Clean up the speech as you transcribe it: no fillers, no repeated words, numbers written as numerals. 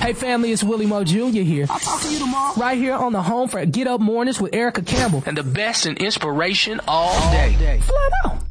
Hey family, it's Willie Mo Jr. here. I'll talk to you tomorrow. Right here on the home for Get Up Mornings with Erica Campbell. And the best in inspiration all day. Flat out.